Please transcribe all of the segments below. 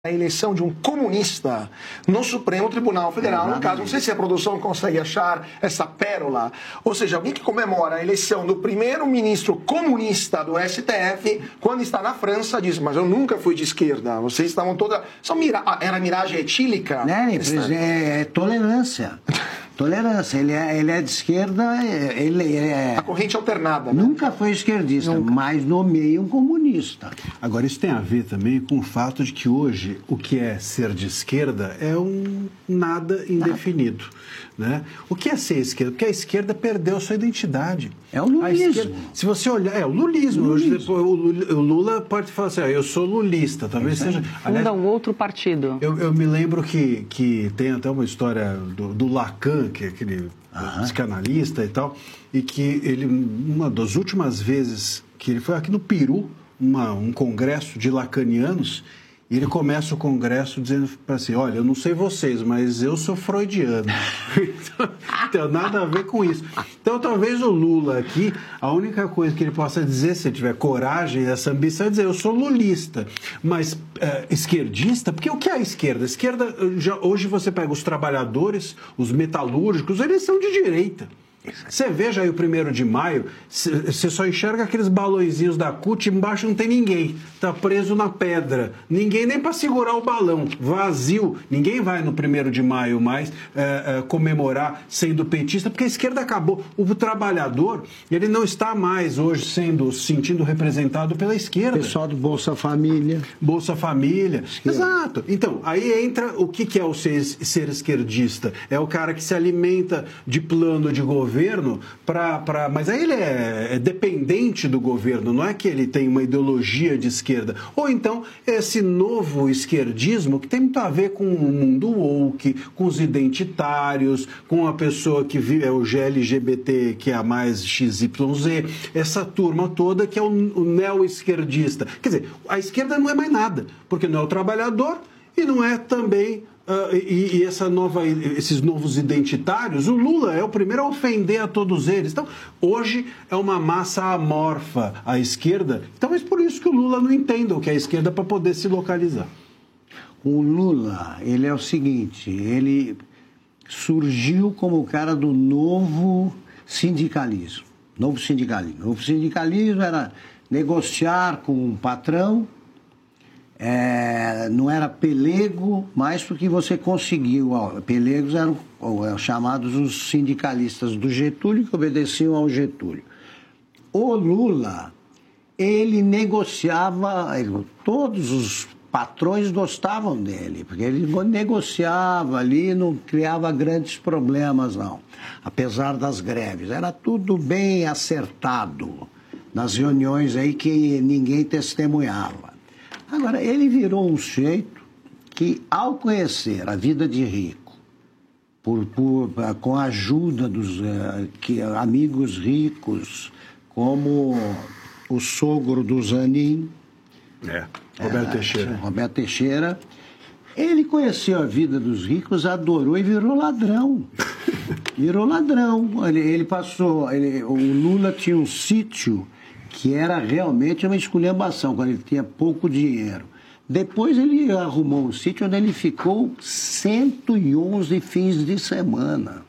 a eleição de um comunista no Supremo Tribunal Federal. No caso, não sei se a produção consegue achar essa pérola. Ou seja, alguém que comemora a eleição do primeiro-ministro comunista do STF, quando está na França, diz, mas eu nunca fui de esquerda. Vocês estavam toda... Era miragem etílica? É tolerância. Tolerância. Ele é de esquerda, ele é... A corrente alternada, né? Nunca foi esquerdista, mas nomeia um comunista. Agora, isso tem a ver também com o fato de que hoje o que é ser de esquerda é um nada indefinido. Né? O que é ser esquerda? Porque a esquerda perdeu a sua identidade. É o lulismo. Esquerda, se você olhar, é o lulismo. Hoje, o Lula pode falar assim, eu sou lulista, talvez seja... Funda um outro partido. Eu me lembro que tem até uma história do Lacan, que é aquele psicanalista e tal, e que ele, uma das últimas vezes que ele foi aqui no Peru, um congresso de lacanianos, e ele começa o congresso dizendo para assim, olha, eu não sei vocês, mas eu sou freudiano. Então, não tem nada a ver com isso. Então, talvez o Lula aqui, a única coisa que ele possa dizer, se ele tiver coragem, essa ambição, é dizer, eu sou lulista. Mas esquerdista, porque o que é a esquerda? A esquerda, hoje você pega os trabalhadores, os metalúrgicos, eles são de direita. Você veja aí o 1º de maio, você só enxerga aqueles balõezinhos da CUT, embaixo não tem ninguém, tá preso na pedra, ninguém nem para segurar o balão, vazio, ninguém vai no 1º de maio mais comemorar sendo petista, porque a esquerda acabou. O trabalhador, ele não está mais hoje sentindo representado pela esquerda. Pessoal do Bolsa Família. Bolsa Família, exato. Então, aí entra o que é o ser esquerdista, é o cara que se alimenta de plano de governo, mas aí ele é dependente do governo, não é que ele tem uma ideologia de esquerda. Ou então, esse novo esquerdismo que tem muito a ver com o mundo woke, com os identitários, com a pessoa que vive, é o GLGBT, que é a mais XYZ, essa turma toda que é o neo-esquerdista. Quer dizer, a esquerda não é mais nada, porque não é o trabalhador e não é também... esses novos identitários, o Lula é o primeiro a ofender a todos eles. Então, hoje é uma massa amorfa à esquerda. Talvez por isso que o Lula não entenda o que é a esquerda para poder se localizar. O Lula, ele é o seguinte, ele surgiu como o cara do novo sindicalismo. Novo sindicalismo era negociar com um patrão. Não era pelego, mas porque você conseguiu. Pelegos eram chamados os sindicalistas do Getúlio, que obedeciam ao Getúlio. O Lula, ele negociava, todos os patrões gostavam dele, porque ele negociava ali, não criava grandes problemas, não. Apesar das greves, era tudo bem acertado, nas reuniões aí que ninguém testemunhava. Agora, ele virou um sujeito que, ao conhecer a vida de rico, com a ajuda dos amigos ricos, como o sogro do Zanin, Roberto Teixeira, ele conheceu a vida dos ricos, adorou e virou ladrão. Virou ladrão. Ele passou... o Lula tinha um sítio que era realmente uma esculhambação, quando ele tinha pouco dinheiro. Depois ele arrumou um sítio onde ele ficou 111 fins de semana.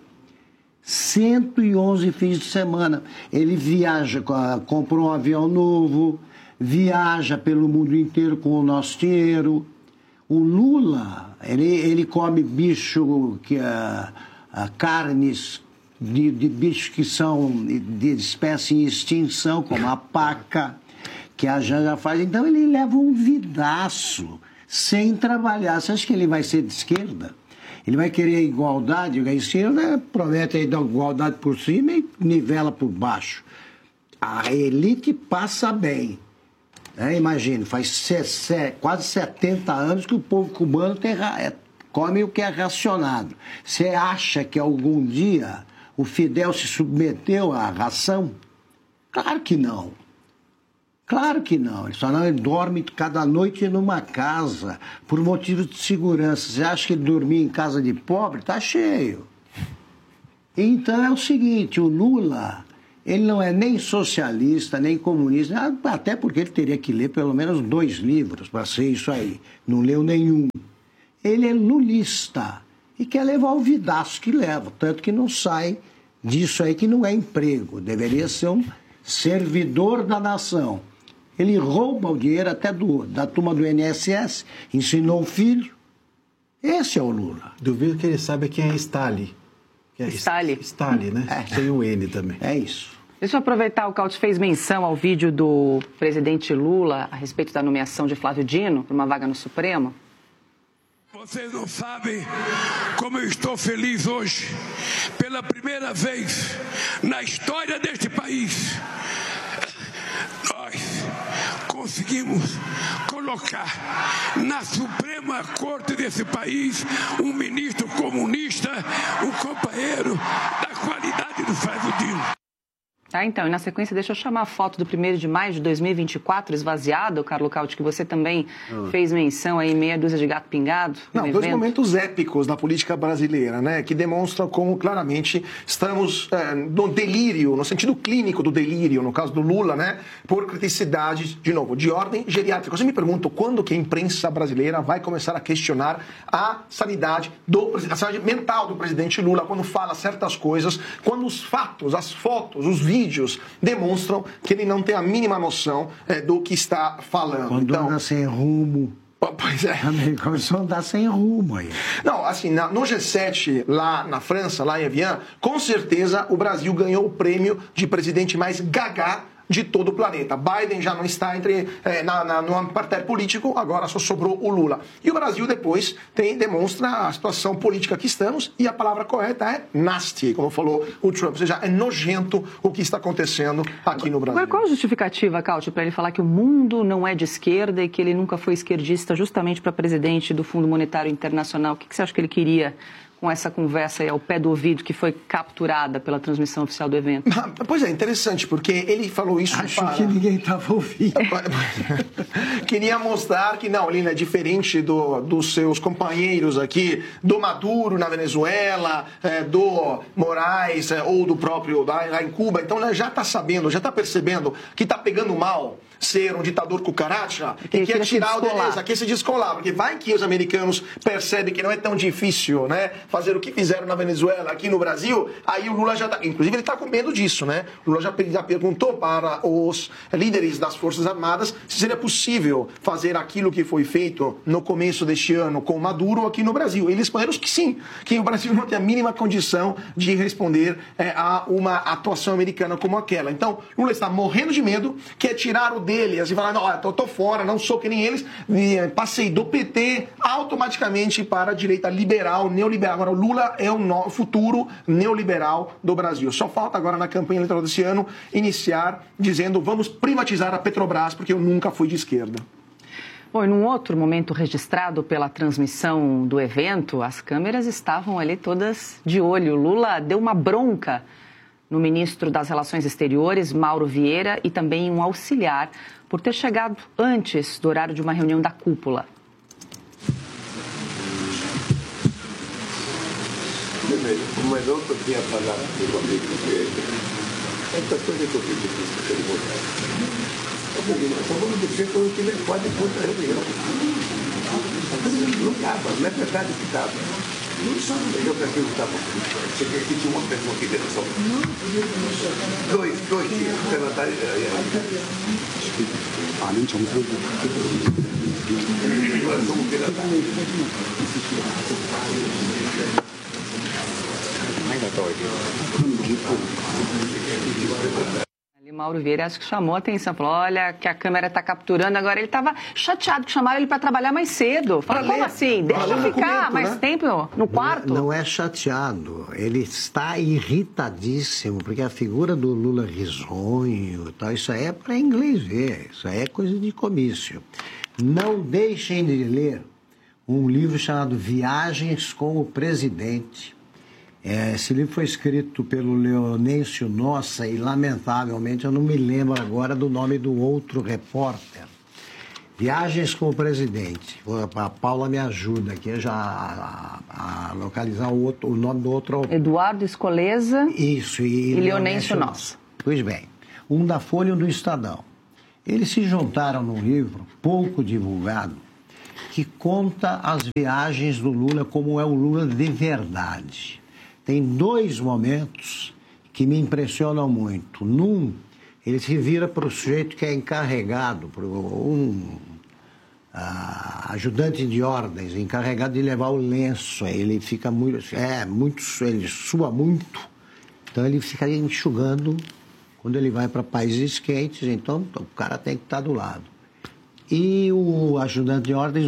111 fins de semana. Ele viaja, comprou um avião novo, viaja pelo mundo inteiro com o nosso dinheiro. O Lula, ele come bicho, carnes... De bichos que são de espécie em extinção, como a paca, que a Janja faz. Então ele leva um vidaço sem trabalhar. Você acha que ele vai ser de esquerda? Ele vai querer a igualdade? A esquerda promete aí dar igualdade por cima e nivela por baixo. A elite passa bem. Imagina, faz quase 70 anos que o povo cubano come o que é racionado. Você acha que algum dia... o Fidel se submeteu à ração? Claro que não. Claro que não. Ele dorme cada noite numa casa por motivos de segurança. Você acha que ele dormia em casa de pobre? Tá cheio. Então é o seguinte, o Lula, Ele não é nem socialista, nem comunista, até porque ele teria que ler pelo menos 2 livros para ser isso aí. Não leu nenhum. Ele é lulista e quer levar o vidaço que leva, tanto que não sai disso aí que não é emprego. Deveria ser um servidor da nação. Ele rouba o dinheiro até da turma do INSS, ensinou o filho. Esse é o Lula. Duvido que ele saiba quem é Stalin. Stalin. Stalin, né? Tem o N também. É isso. Deixa eu aproveitar, o Caute fez menção ao vídeo do presidente Lula a respeito da nomeação de Flávio Dino para uma vaga no Supremo. Vocês não sabem como eu estou feliz hoje. Pela primeira vez na história deste país, nós conseguimos colocar na Suprema Corte desse país um ministro comunista, um companheiro da qualidade do Flávio Dino. Tá, então, e na sequência, deixa eu chamar a foto do 1º de maio de 2024, esvaziado, Carlos Caute, que você também fez menção aí, meia dúzia de gato pingado. Não, 2 momentos épicos da política brasileira, né, que demonstram como claramente estamos no delírio, no sentido clínico do delírio, no caso do Lula, né, por criticidades, de novo, de ordem geriátrica. Você me pergunta quando que a imprensa brasileira vai começar a questionar a sanidade mental do presidente Lula, quando fala certas coisas, quando os fatos, as fotos, os vídeos demonstram que ele não tem a mínima noção do que está falando. Quando anda sem rumo. Pois é. Começou a andar sem rumo aí. Não, assim, no G7, lá na França, lá em Evian, com certeza o Brasil ganhou o prêmio de presidente mais gaga de todo o planeta. Biden já não está no parterre político, agora só sobrou o Lula. E o Brasil depois demonstra a situação política que estamos, e a palavra correta é nasty, como falou o Trump, ou seja, é nojento o que está acontecendo aqui no Brasil. Agora, qual a justificativa, Caute, para ele falar que o mundo não é de esquerda e que ele nunca foi esquerdista justamente para presidente do Fundo Monetário Internacional? O que você acha que ele queria com essa conversa aí ao pé do ouvido que foi capturada pela transmissão oficial do evento? Pois é, interessante, porque ele falou isso Acho que ninguém estava ouvindo. Queria mostrar que não, ele é diferente dos seus companheiros aqui, do Maduro na Venezuela, do Moraes ou do próprio lá em Cuba. Então ele já está sabendo, já está percebendo que está pegando mal ser um ditador cucaracha e quer tirar o beleza, quer se descolar, porque vai que os americanos percebem que não é tão difícil, né, fazer o que fizeram na Venezuela, aqui no Brasil, aí o Lula já tá, inclusive ele está com medo disso, né? O Lula já perguntou para os líderes das Forças Armadas se seria possível fazer aquilo que foi feito no começo deste ano com Maduro aqui no Brasil. Eles responderam que sim, que o Brasil não tem a mínima condição de responder a uma atuação americana como aquela. Então, Lula está morrendo de medo, quer tirar o dele, assim, falar, não, tô fora, não sou que nem eles, passei do PT automaticamente para a direita liberal, neoliberal. Agora, o Lula é o futuro neoliberal do Brasil. Só falta agora na campanha eleitoral desse ano iniciar dizendo, vamos privatizar a Petrobras, porque eu nunca fui de esquerda. Bom, e num outro momento registrado pela transmissão do evento, as câmeras estavam ali todas de olho. Lula deu uma bronca no ministro das Relações Exteriores, Mauro Vieira, e também um auxiliar, por ter chegado antes do horário de uma reunião da cúpula. Mas eu queria falar com o amigo que essa coisa que eu fiz difícil de perguntar. Só vamos dizer que eu tive quase contra a reunião. Não estava, não é verdade que estava. Eu prefiro estar cheguei aqui, tinha uma pessoa aqui dentro só. Dois secretários. 아는 정상국 Ali Mauro Vieira acho que chamou a atenção, falou, olha, que a câmera está capturando, agora ele estava chateado que chamaram ele para trabalhar mais cedo. Falou, como assim? Deixa eu ficar mais tempo no quarto. Não é chateado, ele está irritadíssimo, porque a figura do Lula risonho, tal, isso aí é para inglês ver, isso aí é coisa de comício. Não deixem de ler um livro chamado Viagens com o Presidente. Esse livro foi escrito pelo Leonêncio Nossa e, lamentavelmente, eu não me lembro agora do nome do outro repórter. Viagens com o Presidente. A Paula me ajuda aqui a localizar o nome do outro autor. Eduardo Escoleza Isso, e Leonêncio Nossa. Pois bem, um da Folha e um do Estadão. Eles se juntaram num livro pouco divulgado que conta as viagens do Lula como é o Lula de verdade. Tem 2 momentos que me impressionam muito. Num, ele se vira para o sujeito que é encarregado, para ajudante de ordens, encarregado de levar o lenço. Ele fica ele sua muito, então ele fica enxugando quando ele vai para países quentes, então o cara tem que estar do lado. E o ajudante de ordens,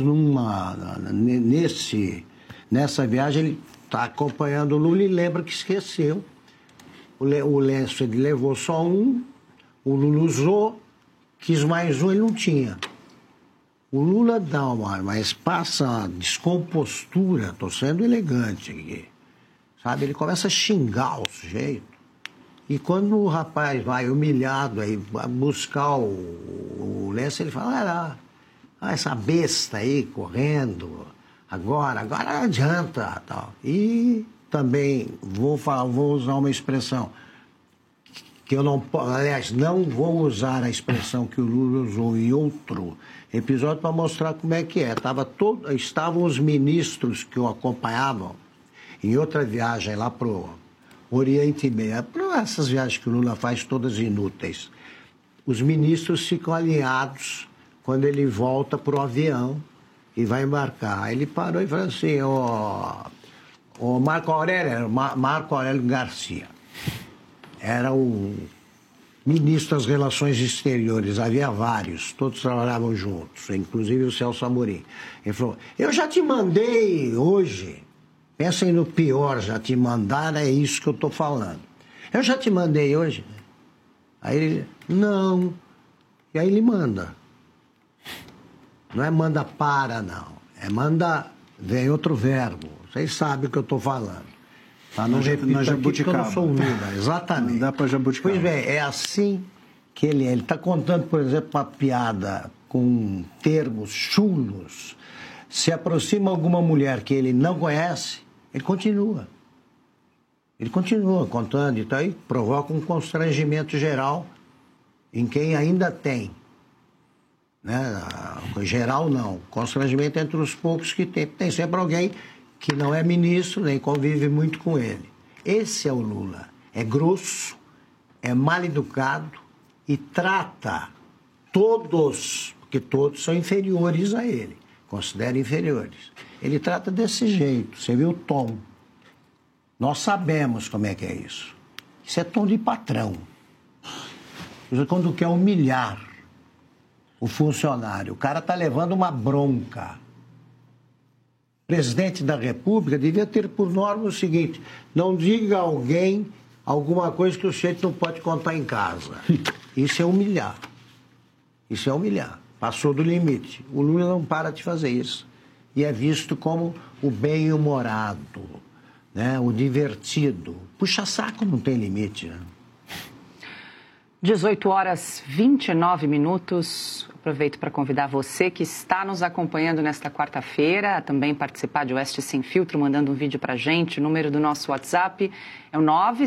nessa viagem, ele está acompanhando o Lula e lembra que esqueceu. O lenço ele levou só um, o Lula usou, quis mais um, ele não tinha. O Lula dá mas passa uma descompostura, estou sendo elegante aqui, sabe? Ele começa a xingar o sujeito. E quando o rapaz vai humilhado aí buscar o lenço, ele fala, essa besta aí correndo, agora não adianta, tal. E também vou usar uma expressão que eu não vou usar a expressão que o Lula usou em outro episódio para mostrar como é que é. Estavam os ministros que o acompanhavam em outra viagem lá pro Oriente Médio, essas viagens que o Lula faz todas inúteis. Os ministros ficam alinhados quando ele volta pro avião e vai embarcar. Aí ele parou e falou assim, o Marco Aurélio Garcia era o ministro das Relações Exteriores, havia vários, todos trabalhavam juntos, inclusive o Celso Amorim. Ele falou, eu já te mandei hoje, pensem no pior, já te mandaram, é isso que eu estou falando. Eu já te mandei hoje. Aí ele, não. E aí ele manda. Não é manda para, não. É manda, vem outro verbo. Vocês sabem o que eu estou falando. Tá? Não repito aqui porque eu não sou Lula. Exatamente. Não dá para jabuticaba. Pois bem, é assim que ele é. Ele está contando, por exemplo, uma piada com termos chulos. Se aproxima alguma mulher que ele não conhece, ele continua. Ele continua contando e tal, e provoca um constrangimento geral em quem ainda tem. Né? Geral não. Constrangimento entre os poucos que tem. Tem sempre alguém que não é ministro, nem convive muito com ele. Esse é o Lula. É grosso, é mal educado e trata todos, porque todos são inferiores a ele, considera inferiores. Ele trata desse jeito, você viu o tom. Nós sabemos como é que é isso. Isso é tom de patrão. Isso quando quer humilhar o funcionário, o cara está levando uma bronca. O presidente da República devia ter por norma o seguinte, não diga a alguém alguma coisa que o sujeito não pode contar em casa. Isso é humilhar. Isso é humilhar. Passou do limite. O Lula não para de fazer isso. E é visto como o bem-humorado, né? O divertido. Puxa-saco não tem limite, né? 18h29. Aproveito para convidar você que está nos acompanhando nesta quarta-feira a também participar de Oeste Sem Filtro, mandando um vídeo para a gente. O número do nosso WhatsApp é o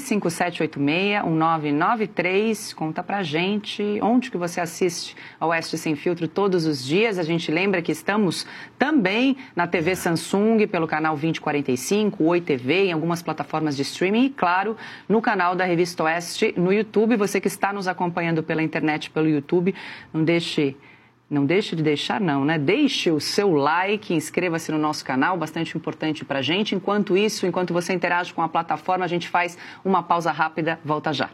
95786-1993. Conta para a gente onde que você assiste a Oeste Sem Filtro todos os dias. A gente lembra que estamos também na TV Samsung, pelo canal 2045, Oi TV, em algumas plataformas de streaming e, claro, no canal da Revista Oeste no YouTube. Você que está nos acompanhando pela internet, pelo YouTube, não deixe de deixar, né? Deixe o seu like, inscreva-se no nosso canal, bastante importante pra gente. Enquanto isso, enquanto você interage com a plataforma, a gente faz uma pausa rápida, volta já.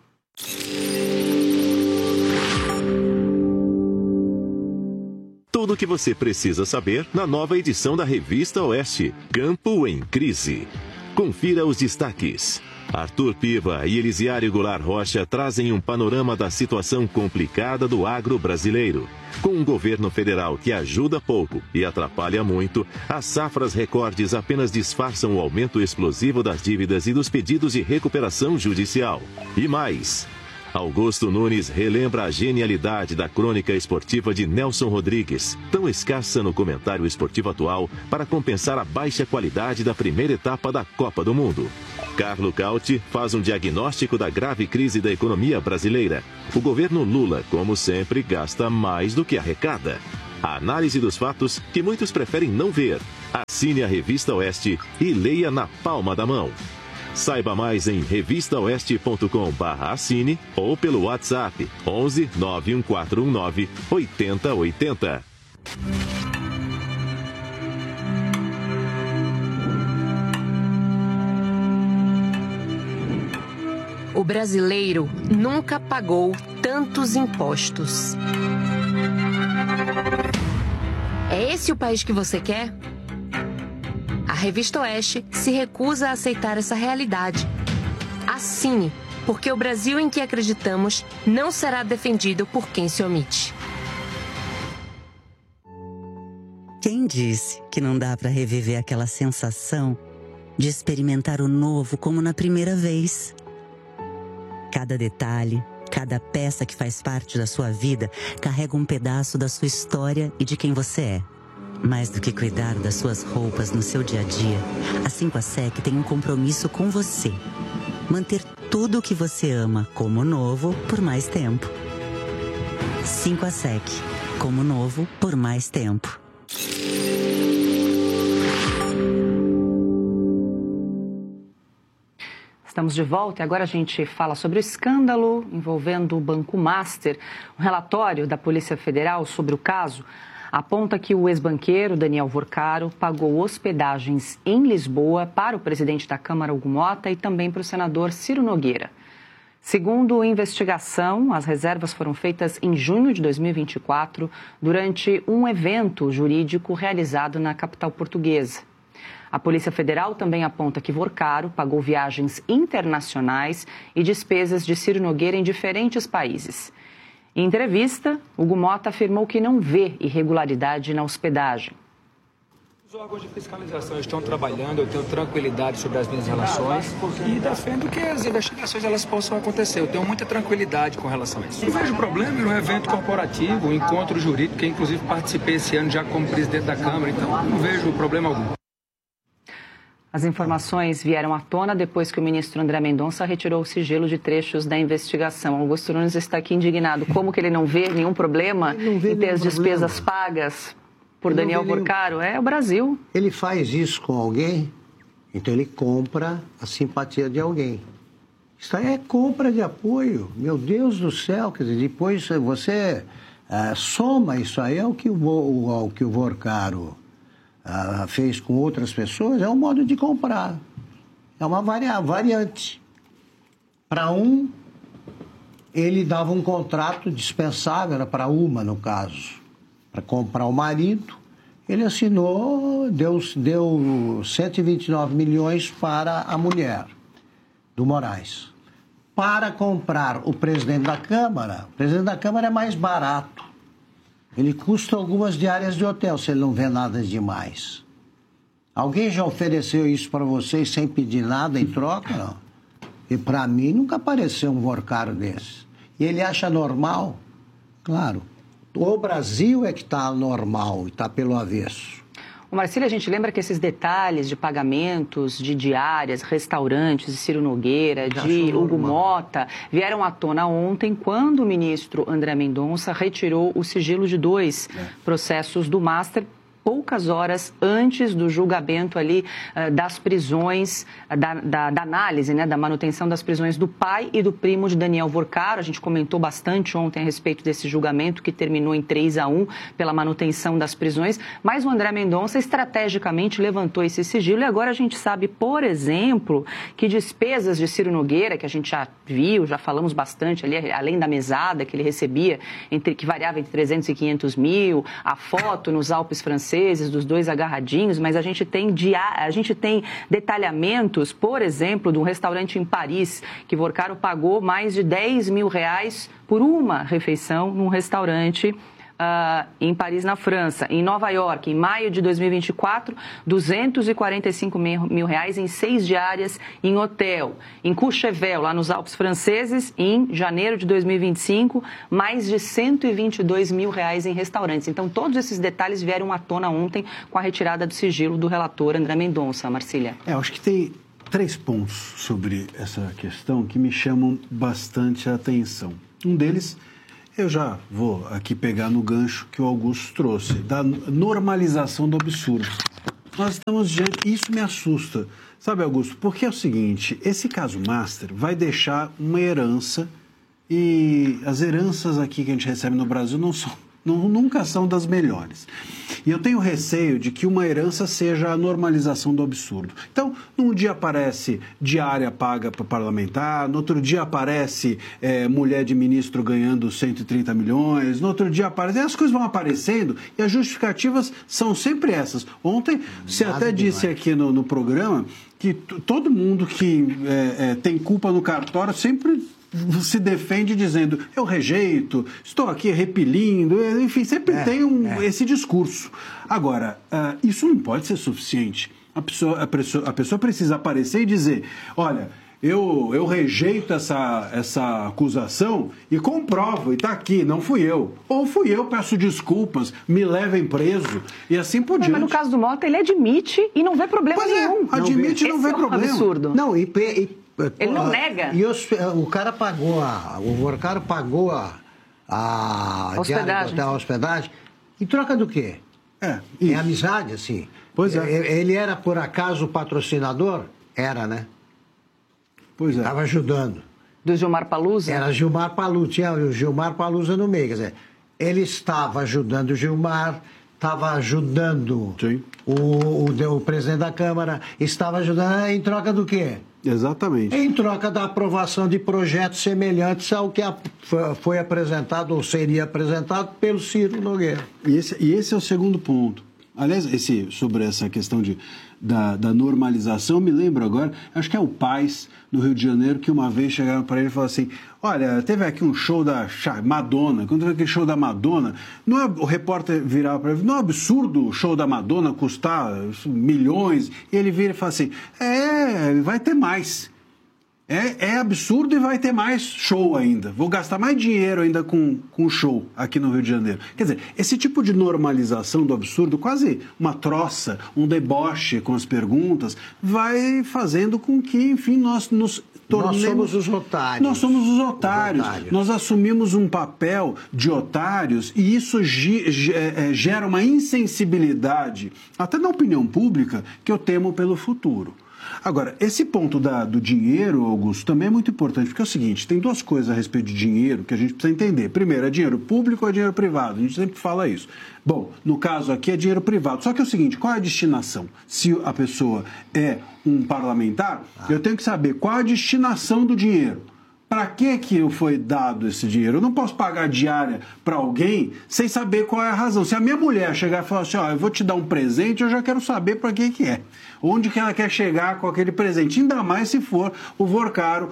Tudo o que você precisa saber na nova edição da Revista Oeste, Campo em Crise. Confira os destaques. Arthur Piva e Elisiário Goulart Rocha trazem um panorama da situação complicada do agro brasileiro. Com um governo federal que ajuda pouco e atrapalha muito, as safras recordes apenas disfarçam o aumento explosivo das dívidas e dos pedidos de recuperação judicial. E mais, Augusto Nunes relembra a genialidade da crônica esportiva de Nelson Rodrigues, tão escassa no comentário esportivo atual para compensar a baixa qualidade da primeira etapa da Copa do Mundo. Carlo Cauti faz um diagnóstico da grave crise da economia brasileira. O governo Lula, como sempre, gasta mais do que arrecada. A análise dos fatos que muitos preferem não ver. Assine a Revista Oeste e leia na palma da mão. Saiba mais em revistaoeste.com/assine ou pelo WhatsApp 11 91419 8080. O brasileiro nunca pagou tantos impostos. É esse o país que você quer? A Revista Oeste se recusa a aceitar essa realidade. Assine, porque o Brasil em que acreditamos não será defendido por quem se omite. Quem disse que não dá para reviver aquela sensação de experimentar o novo como na primeira vez? Cada detalhe, cada peça que faz parte da sua vida carrega um pedaço da sua história e de quem você é. Mais do que cuidar das suas roupas no seu dia a dia, a 5ASEC tem um compromisso com você. Manter tudo o que você ama como novo por mais tempo. 5ASEC, como novo por mais tempo. Estamos de volta e agora a gente fala sobre o escândalo envolvendo o Banco Master. Um relatório da Polícia Federal sobre o caso aponta que o ex-banqueiro Daniel Vorcaro pagou hospedagens em Lisboa para o presidente da Câmara, Hugo Motta, e também para o senador Ciro Nogueira. Segundo a investigação, as reservas foram feitas em junho de 2024, durante um evento jurídico realizado na capital portuguesa. A Polícia Federal também aponta que Vorcaro pagou viagens internacionais e despesas de Ciro Nogueira em diferentes países. Em entrevista, Hugo Motta afirmou que não vê irregularidade na hospedagem. Os órgãos de fiscalização estão trabalhando, eu tenho tranquilidade sobre as minhas relações e defendo que as investigações elas possam acontecer. Eu tenho muita tranquilidade com relação a isso. Não vejo problema no evento corporativo, um encontro jurídico, que inclusive participei esse ano já como presidente da Câmara, então não vejo problema algum. As informações vieram à tona depois que o ministro André Mendonça retirou o sigilo de trechos da investigação. Augusto Nunes está aqui indignado. Como que ele não vê nenhum problema em ter as despesas pagas por Daniel Vorcaro? É o Brasil. Ele faz isso com alguém, então ele compra a simpatia de alguém. Isso aí é compra de apoio. Meu Deus do céu, quer dizer, depois você soma isso aí ao que o Vorcaro fez com outras pessoas, é um modo de comprar. É uma variante. Para um, ele dava um contrato dispensável, era para uma, no caso, para comprar o marido. Ele assinou, deu 129 milhões para a mulher do Moraes. Para comprar o presidente da Câmara é mais barato. Ele custa algumas diárias de hotel, se ele não vê nada demais. Alguém já ofereceu isso para vocês sem pedir nada em troca? Não. E para mim nunca apareceu um Vorcaro desse. E ele acha normal? Claro. O Brasil é que está normal e está pelo avesso. Marcílio, a gente lembra que esses detalhes de pagamentos, de diárias, restaurantes de Ciro Nogueira, de Hugo Motta, vieram à tona ontem, quando o ministro André Mendonça retirou o sigilo de 2 processos do Master, poucas horas antes do julgamento ali das prisões, da análise, né, da manutenção das prisões do pai e do primo de Daniel Vorcaro. A gente comentou bastante ontem a respeito desse julgamento que terminou em 3-1 pela manutenção das prisões, mas o André Mendonça estrategicamente levantou esse sigilo e agora a gente sabe, por exemplo, que despesas de Ciro Nogueira, que a gente já viu, já falamos bastante ali, além da mesada que ele recebia, que variava entre 300 e 500 mil, a foto nos Alpes franceses, dos 2 agarradinhos, mas a gente tem detalhamentos, por exemplo, de um restaurante em Paris, que Vorcaro pagou mais de 10 mil reais por uma refeição num restaurante em Paris, na França. Em Nova York, em maio de 2024, R$245 mil em 6 diárias em hotel. Em Courchevel, lá nos Alpes franceses, em janeiro de 2025, mais de R$122 mil em restaurantes. Então, todos esses detalhes vieram à tona ontem com a retirada do sigilo do relator André Mendonça. Marcília. Eu acho que tem 3 pontos sobre essa questão que me chamam bastante a atenção. Um deles, eu já vou aqui pegar no gancho que o Augusto trouxe, da normalização do absurdo. Nós estamos diante... Isso me assusta, sabe, Augusto? Porque é o seguinte, esse caso Master vai deixar uma herança e as heranças aqui que a gente recebe no Brasil nunca são das melhores. E eu tenho receio de que uma herança seja a normalização do absurdo. Então, num dia aparece diária paga para parlamentar, no outro dia aparece mulher de ministro ganhando 130 milhões, no outro dia aparece... As coisas vão aparecendo e as justificativas são sempre essas. Ontem, você até disse aqui no programa que todo mundo que tem culpa no cartório sempre... se defende dizendo, eu rejeito, estou aqui repelindo, enfim, sempre tem esse discurso. Agora, isso não pode ser suficiente. A pessoa precisa aparecer e dizer, olha, eu rejeito essa acusação e comprovo, e está aqui, não fui eu. Ou fui eu, peço desculpas, me levem preso, e assim por diante. Mas no caso do Mota, ele admite e não vê problema nenhum. Admite e não vê problema. Absurdo. Não, ele não nega. E o cara pagou, o Vorcaro pagou a hospedagem. Em troca do quê? É amizade, assim. Pois é. Ele era, por acaso, o patrocinador? Era, né? Pois é. Estava ajudando. Do Gilmar Palusa? Era Gilmar Palusa, tinha o Gilmar Palusa no meio. Quer dizer, ele estava ajudando o Gilmar, estava ajudando o presidente da Câmara, estava ajudando em troca do quê? Exatamente. Em troca da aprovação de projetos semelhantes ao que foi apresentado ou seria apresentado pelo Ciro Nogueira. E esse é o segundo ponto. Aliás, sobre essa questão da normalização, me lembro agora, acho que é o Paes, no Rio de Janeiro, que uma vez chegaram para ele e falaram assim, olha, teve aqui um show da Madonna, quando teve aquele show da Madonna, não é, o repórter virava para ele, não é absurdo o show da Madonna custar milhões? E ele vira e fala assim, vai ter mais. É absurdo e vai ter mais show ainda. Vou gastar mais dinheiro ainda com show aqui no Rio de Janeiro. Quer dizer, esse tipo de normalização do absurdo, quase uma troça, um deboche com as perguntas, vai fazendo com que, enfim, nós nos tornemos... Nós somos os otários. Nós somos os otários. Nós assumimos um papel de otários e isso gera uma insensibilidade, até na opinião pública, que eu temo pelo futuro. Agora, esse ponto do dinheiro, Augusto, também é muito importante, porque é o seguinte, tem 2 coisas a respeito de dinheiro que a gente precisa entender. Primeiro, é dinheiro público ou é dinheiro privado? A gente sempre fala isso. Bom, no caso aqui é dinheiro privado. Só que é o seguinte, qual é a destinação? Se a pessoa é um parlamentar, eu tenho que saber qual é a destinação do dinheiro. Para que foi dado esse dinheiro? Eu não posso pagar diária para alguém sem saber qual é a razão. Se a minha mulher chegar e falar assim, eu vou te dar um presente, eu já quero saber para que é. Onde que ela quer chegar com aquele presente? Ainda mais se for o Vorcaro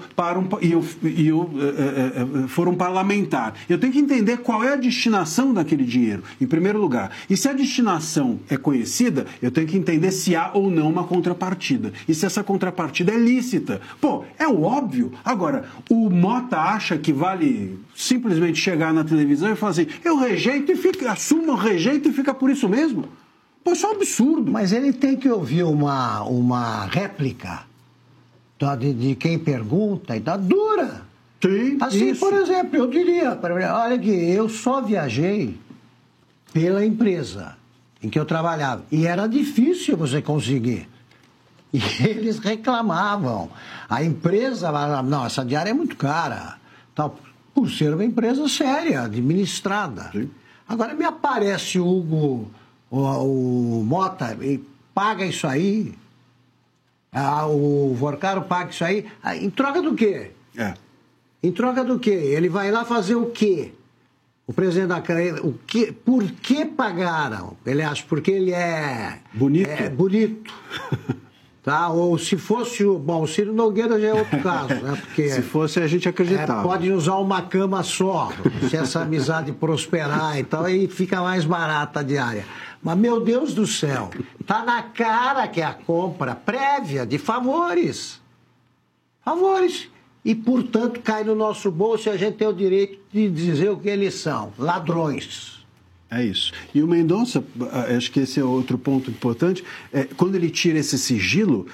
for um parlamentar. Eu tenho que entender qual é a destinação daquele dinheiro, em primeiro lugar. E se a destinação é conhecida, eu tenho que entender se há ou não uma contrapartida. E se essa contrapartida é lícita. Pô, é o óbvio. Agora, o Mota acha que vale simplesmente chegar na televisão e falar assim, eu rejeito e assumo o rejeito e fica por isso mesmo? Pô, isso é um absurdo. Mas ele tem que ouvir uma réplica de quem pergunta e da dura. Sim, assim, isso. Por exemplo, eu diria, olha aqui, eu só viajei pela empresa em que eu trabalhava. E era difícil você conseguir. E eles reclamavam. A empresa, não, essa diária é muito cara. Tal, por ser uma empresa séria, administrada. Sim. Agora me aparece o Mota e paga isso aí. O Vorcaro paga isso aí. Em troca do quê? Em troca do quê? Ele vai lá fazer o quê? O presidente da Câmara, por que pagaram? Ele acha porque ele é... Bonito. Bonito. Tá? Ou se fosse o Ciro Nogueira já é outro caso, né? Porque se fosse, a gente acreditava. Pode usar uma cama só, se essa amizade prosperar e tal, aí fica mais barata a diária. Mas, meu Deus do céu, tá na cara que é a compra prévia de favores. Favores. E, portanto, cai no nosso bolso e a gente tem o direito de dizer o que eles são. Ladrões. É isso. E o Mendonça, acho que esse é outro ponto importante, quando ele tira esse sigilo,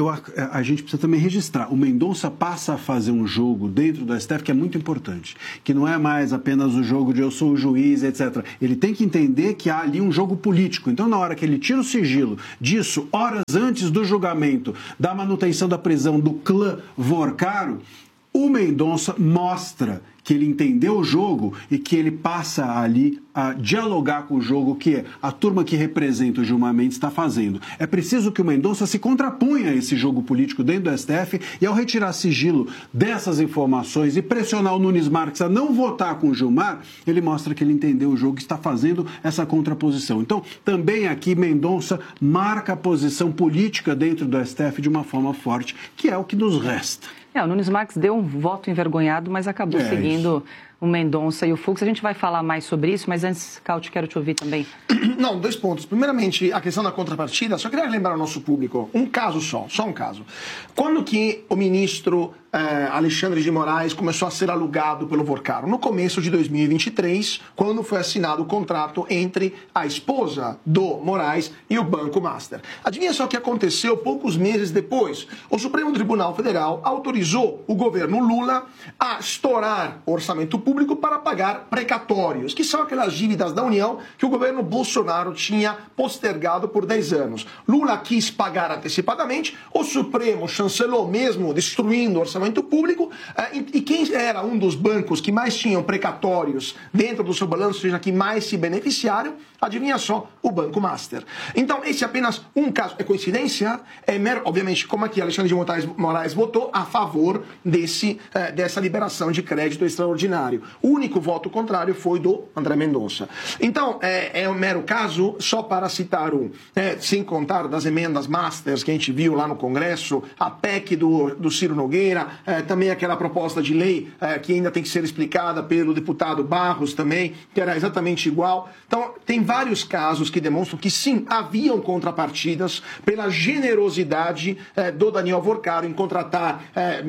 a gente precisa também registrar. O Mendonça passa a fazer um jogo dentro do STF que é muito importante, que não é mais apenas o jogo de eu sou o juiz, etc. Ele tem que entender que há ali um jogo político. Então, na hora que ele tira o sigilo disso, horas antes do julgamento, da manutenção da prisão do clã Vorcaro, o Mendonça mostra que ele entendeu o jogo e que ele passa ali a dialogar com o jogo que a turma que representa o Gilmar Mendes está fazendo. É preciso que o Mendonça se contraponha a esse jogo político dentro do STF e, ao retirar sigilo dessas informações e pressionar o Nunes Marques a não votar com o Gilmar, ele mostra que ele entendeu o jogo e está fazendo essa contraposição. Então, também aqui Mendonça marca a posição política dentro do STF de uma forma forte, que é o que nos resta. O Nunes Marques deu um voto envergonhado, mas acabou seguindo o Mendonça e o Fux. A gente vai falar mais sobre isso, mas antes, Cauti, quero te ouvir também. Não, 2 pontos. Primeiramente, a questão da contrapartida, só queria lembrar ao nosso público, um caso só um caso. Quando que o ministro Alexandre de Moraes começou a ser alugado pelo Vorcaro? No começo de 2023, quando foi assinado o contrato entre a esposa do Moraes e o Banco Master. Adivinha só o que aconteceu poucos meses depois? O Supremo Tribunal Federal autorizou o governo Lula a estourar o orçamento público para pagar precatórios, que são aquelas dívidas da União que o governo Bolsonaro tinha postergado por 10 anos. Lula quis pagar antecipadamente, o Supremo chancelou mesmo, destruindo o orçamento público, e quem era um dos bancos que mais tinham precatórios dentro do seu balanço, ou seja, que mais se beneficiaram, adivinha só, o Banco Master. Então, esse é apenas um caso. É coincidência? É mero, obviamente, como aqui Alexandre de Moraes votou a favor dessa liberação de crédito extraordinário. O único voto contrário foi do André Mendonça. Então, é um mero caso, só para citar sem contar das emendas Masters que a gente viu lá no Congresso, a PEC do Ciro Nogueira, também aquela proposta de lei que ainda tem que ser explicada pelo deputado Barros também, que era exatamente igual. Então, tem vários casos que demonstram que sim, haviam contrapartidas pela generosidade do Daniel Vorcaro em contratar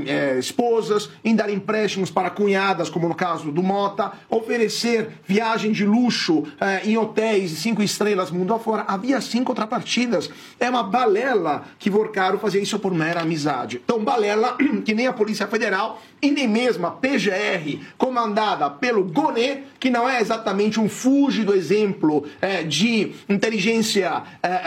esposas, em dar empréstimos para cunhadas, como no caso do Mota, oferecer viagem de luxo em hotéis 5 estrelas mundo afora. Havia sim contrapartidas. É uma balela que Vorcaro fazia isso por mera amizade. Então, balela que nem a Polícia Federal e nem mesmo a PGR, comandada pelo Gonê, que não é exatamente um fúlgido exemplo de inteligência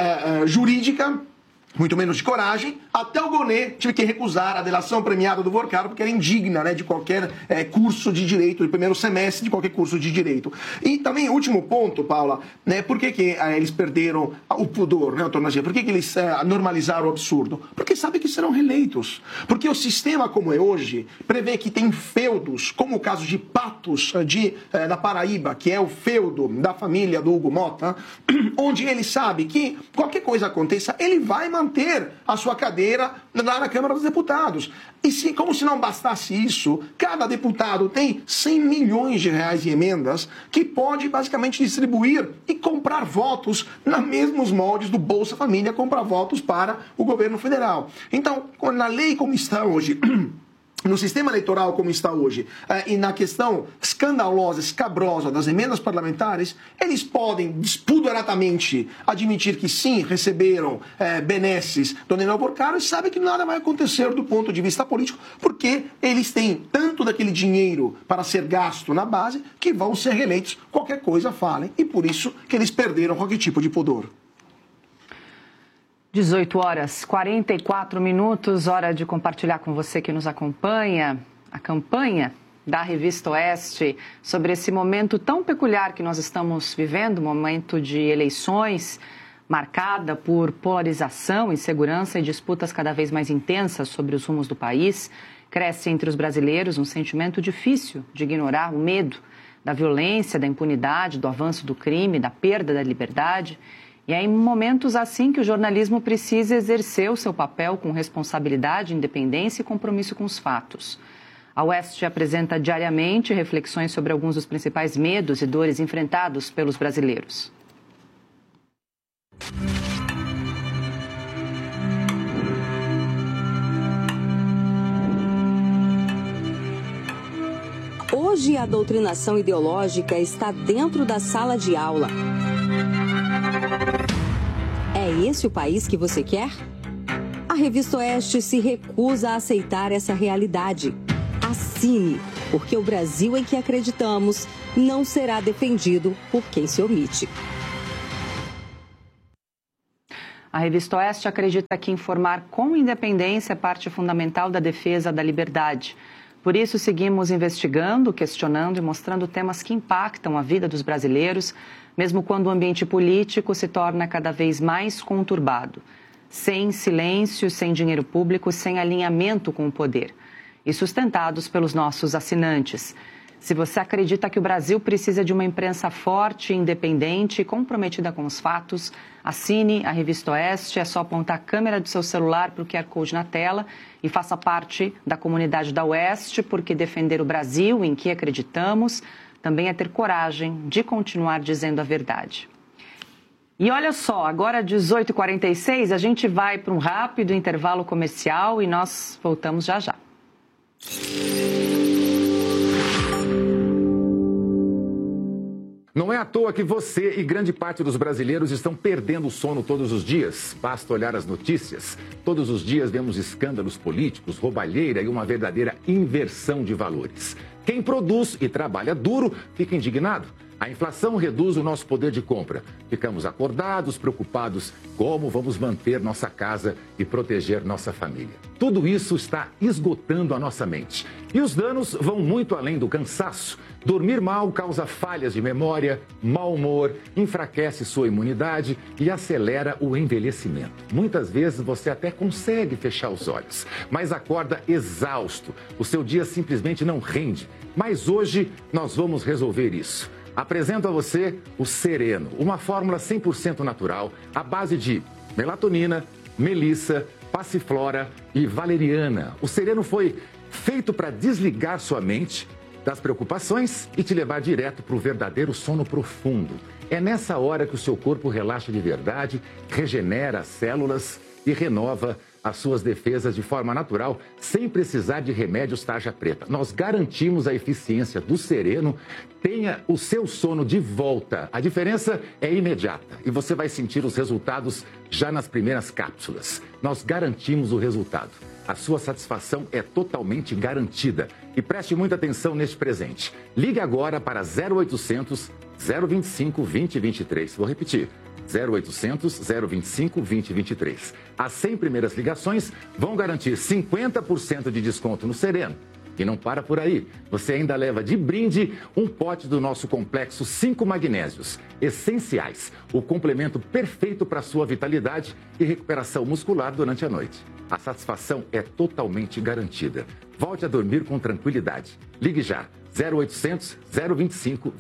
jurídica, muito menos de coragem, até o Gonê tive que recusar a delação premiada do Vorcaro, porque era indigna, né, de qualquer curso de direito, de primeiro semestre de qualquer curso de direito. E também, último ponto, Paula, né, por que eles perderam o pudor, né, por que eles normalizaram o absurdo? Porque sabem que serão reeleitos. Porque o sistema como é hoje prevê que tem feudos, como o caso de Patos, da Paraíba, que é o feudo da família do Hugo Mota, onde ele sabe que qualquer coisa aconteça, ele vai manter a sua cadeira lá na Câmara dos Deputados. E como se não bastasse isso, cada deputado tem 100 milhões de reais em emendas que pode basicamente distribuir e comprar votos nos mesmos moldes do Bolsa Família, comprar votos para o governo federal. Então, na lei como está hoje, no sistema eleitoral como está hoje, e na questão escandalosa, escabrosa das emendas parlamentares, eles podem despudoradamente admitir que sim, receberam benesses do Daniel Vorcaro e sabem que nada vai acontecer do ponto de vista político, porque eles têm tanto daquele dinheiro para ser gasto na base que vão ser reeleitos, qualquer coisa falem, e por isso que eles perderam qualquer tipo de pudor. 18h44, hora de compartilhar com você que nos acompanha a campanha da Revista Oeste sobre esse momento tão peculiar que nós estamos vivendo, momento de eleições marcada por polarização, insegurança e disputas cada vez mais intensas sobre os rumos do país. Cresce entre os brasileiros um sentimento difícil de ignorar o medo da violência, da impunidade, do avanço do crime, da perda da liberdade. E é em momentos assim que o jornalismo precisa exercer o seu papel com responsabilidade, independência e compromisso com os fatos. A Oeste apresenta diariamente reflexões sobre alguns dos principais medos e dores enfrentados pelos brasileiros. Hoje a doutrinação ideológica está dentro da sala de aula. É esse o país que você quer? A Revista Oeste se recusa a aceitar essa realidade. Assine, porque o Brasil em que acreditamos não será defendido por quem se omite. A Revista Oeste acredita que informar com independência é parte fundamental da defesa da liberdade. Por isso, seguimos investigando, questionando e mostrando temas que impactam a vida dos brasileiros, mesmo quando o ambiente político se torna cada vez mais conturbado. Sem silêncio, sem dinheiro público, sem alinhamento com o poder. E sustentados pelos nossos assinantes. Se você acredita que o Brasil precisa de uma imprensa forte, independente e comprometida com os fatos, assine a Revista Oeste. É só apontar a câmera do seu celular para o QR Code na tela e faça parte da comunidade da Oeste, porque defender o Brasil em que acreditamos também é ter coragem de continuar dizendo a verdade. E olha só, agora 18h46, a gente vai para um rápido intervalo comercial e nós voltamos já já. Não é à toa que você e grande parte dos brasileiros estão perdendo o sono todos os dias. Basta olhar as notícias. Todos os dias vemos escândalos políticos, roubalheira e uma verdadeira inversão de valores. Quem produz e trabalha duro fica indignado. A inflação reduz o nosso poder de compra. Ficamos acordados, preocupados como vamos manter nossa casa e proteger nossa família. Tudo isso está esgotando a nossa mente. E os danos vão muito além do cansaço. Dormir mal causa falhas de memória, mau humor, enfraquece sua imunidade e acelera o envelhecimento. Muitas vezes você até consegue fechar os olhos, mas acorda exausto. O seu dia simplesmente não rende. Mas hoje nós vamos resolver isso. Apresento a você o Sereno, uma fórmula 100% natural à base de melatonina, melissa, passiflora e valeriana. O Sereno foi feito para desligar sua mente das preocupações e te levar direto para o verdadeiro sono profundo. É nessa hora que o seu corpo relaxa de verdade, regenera as células e renova as suas defesas de forma natural, sem precisar de remédios tarja preta. Nós garantimos a eficiência do Sereno. Tenha o seu sono de volta. A diferença é imediata e você vai sentir os resultados já nas primeiras cápsulas. Nós garantimos o resultado. A sua satisfação é totalmente garantida. E preste muita atenção neste presente. Ligue agora para 0800 025 2023. Vou repetir. 0800 025 2023. As 100 primeiras ligações vão garantir 50% de desconto no Sereno. E não para por aí. Você ainda leva de brinde um pote do nosso complexo 5 magnésios essenciais. O complemento perfeito para a sua vitalidade e recuperação muscular durante a noite. A satisfação é totalmente garantida. Volte a dormir com tranquilidade. Ligue já. 0800 025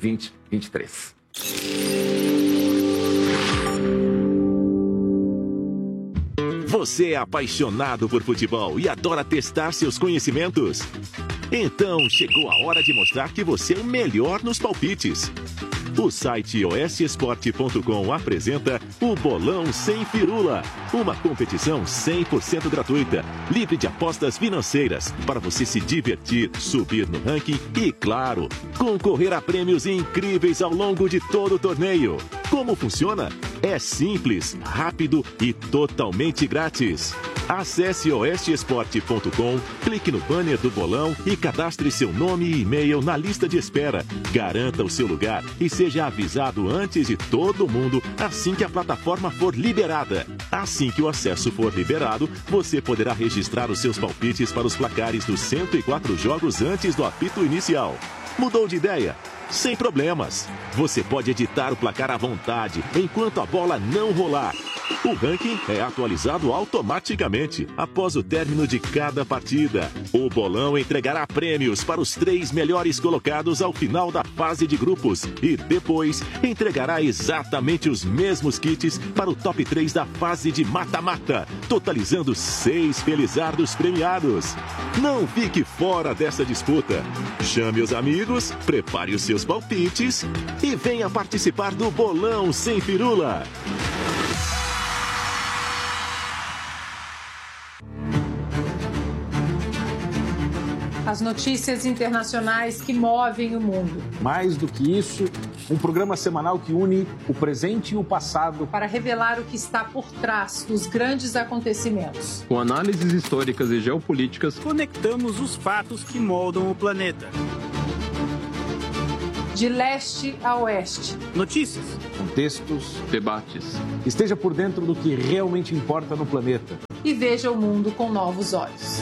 2023. Você é apaixonado por futebol e adora testar seus conhecimentos? Então chegou a hora de mostrar que você é o melhor nos palpites. O site oestesport.com apresenta o Bolão Sem Firula, uma competição 100% gratuita, livre de apostas financeiras, para você se divertir, subir no ranking e, claro, concorrer a prêmios incríveis ao longo de todo o torneio. Como funciona? É simples, rápido e totalmente grátis. Acesse oestesport.com, clique no banner do bolão e cadastre seu nome e e-mail na lista de espera. Garanta o seu lugar e seja avisado antes de todo mundo assim que a plataforma for liberada. Assim que o acesso for liberado, você poderá registrar os seus palpites para os placares dos 104 jogos antes do apito inicial. Mudou de ideia? Sem problemas. Você pode editar o placar à vontade enquanto a bola não rolar. O ranking é atualizado automaticamente após o término de cada partida. O bolão entregará prêmios para os 3 melhores colocados ao final da fase de grupos e depois entregará exatamente os mesmos kits para o top 3 da fase de mata-mata, totalizando 6 felizardos premiados. Não fique fora dessa disputa. Chame os amigos, prepare os seus palpites e venha participar do Bolão Sem Firula. As notícias internacionais que movem o mundo. Mais do que isso, um programa semanal que une o presente e o passado para revelar o que está por trás dos grandes acontecimentos. Com análises históricas e geopolíticas, conectamos os fatos que moldam o planeta. De leste a oeste. Notícias, contextos, debates. Esteja por dentro do que realmente importa no planeta. E veja o mundo com novos olhos.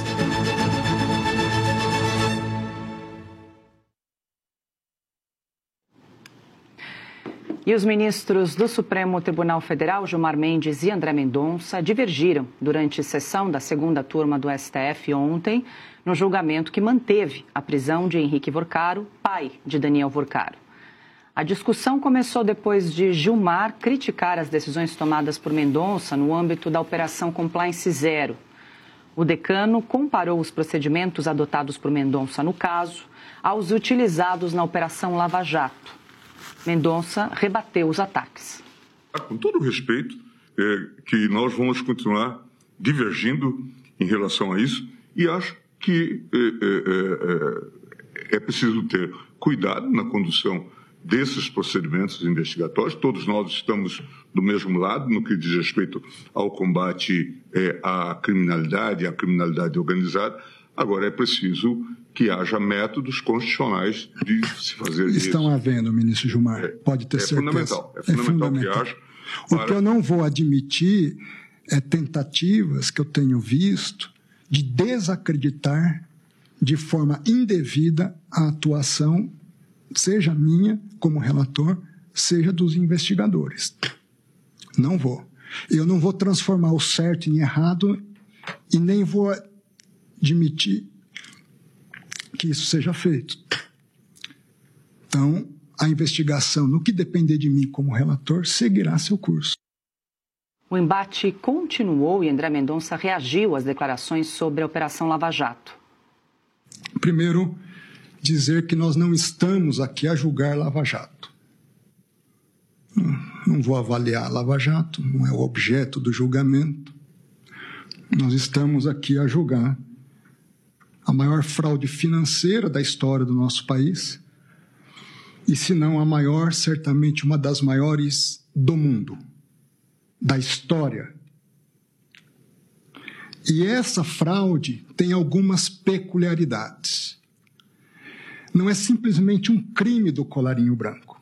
E os ministros do Supremo Tribunal Federal, Gilmar Mendes e André Mendonça, divergiram durante sessão da segunda turma do STF ontem, no julgamento que manteve a prisão de Henrique Vorcaro, pai de Daniel Vorcaro. A discussão começou depois de Gilmar criticar as decisões tomadas por Mendonça no âmbito da Operação Compliance Zero. O decano comparou os procedimentos adotados por Mendonça no caso aos utilizados na Operação Lava Jato. Mendonça rebateu os ataques. Com todo o respeito, que nós vamos continuar divergindo em relação a isso e acho que é preciso ter cuidado na condução desses procedimentos investigatórios. Todos nós estamos do mesmo lado no que diz respeito ao combate à criminalidade organizada. Agora é preciso que haja métodos constitucionais de se fazer isso. Estão havendo, ministro Gilmar, pode ter certeza. É fundamental que haja. O que eu não vou admitir é tentativas que eu tenho visto de desacreditar de forma indevida a atuação, seja minha como relator, seja dos investigadores. Não vou. Eu não vou transformar o certo em errado e nem vou admitir que isso seja feito. Então, a investigação, no que depender de mim como relator, seguirá seu curso. O embate continuou e André Mendonça reagiu às declarações sobre a Operação Lava Jato. Primeiro, dizer que nós não estamos aqui a julgar Lava Jato. Não vou avaliar Lava Jato, não é o objeto do julgamento. Nós estamos aqui a julgar a maior fraude financeira da história do nosso país, e se não a maior, certamente uma das maiores do mundo, da história. E essa fraude tem algumas peculiaridades. Não é simplesmente um crime do colarinho branco.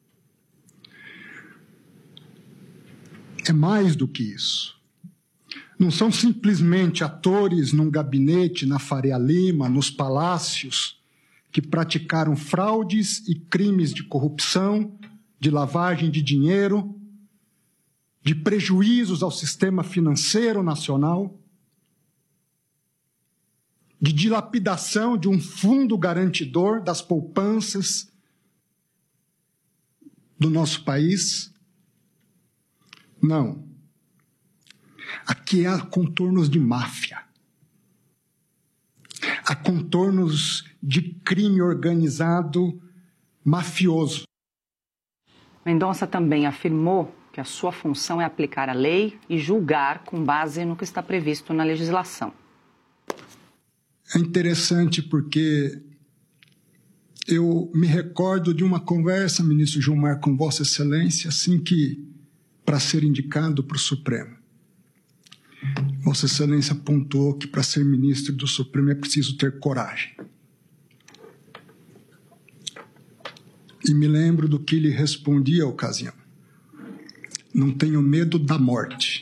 É mais do que isso. Não são simplesmente atores num gabinete na Faria Lima, nos palácios, que praticaram fraudes e crimes de corrupção, de lavagem de dinheiro, de prejuízos ao sistema financeiro nacional, de dilapidação de um fundo garantidor das poupanças do nosso país. Não. Aqui há contornos de máfia. Há contornos de crime organizado mafioso. Mendonça também afirmou que a sua função é aplicar a lei e julgar com base no que está previsto na legislação. É interessante porque eu me recordo de uma conversa, ministro Gilmar, com Vossa Excelência, assim que, para ser indicado para o Supremo. Vossa Excelência pontuou que para ser ministro do Supremo é preciso ter coragem. E me lembro do que lhe respondi à ocasião. Não tenho medo da morte,